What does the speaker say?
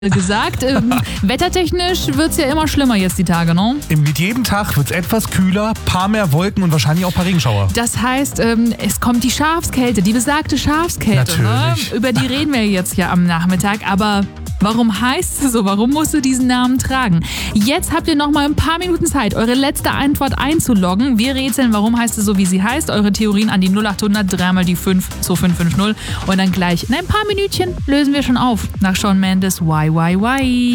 gesagt. Wettertechnisch wird es ja immer schlimmer jetzt die Tage, ne? Mit jedem Tag wird es etwas kühler, paar mehr Wolken und wahrscheinlich auch ein paar Regenschauer. Das heißt, es kommt die Schafskälte, die besagte Schafskälte. Natürlich. Ne? Über die reden wir jetzt ja am Nachmittag, aber warum heißt es so? Warum musst du diesen Namen tragen? Jetzt habt ihr noch mal ein paar Minuten Zeit, eure letzte Antwort einzuloggen. Wir rätseln, warum heißt es so, wie sie heißt. Eure Theorien an die 0800 3 mal die 5 2550 und dann gleich in ein paar Minütchen lösen wir schon auf. Nach Shawn Mendes Why.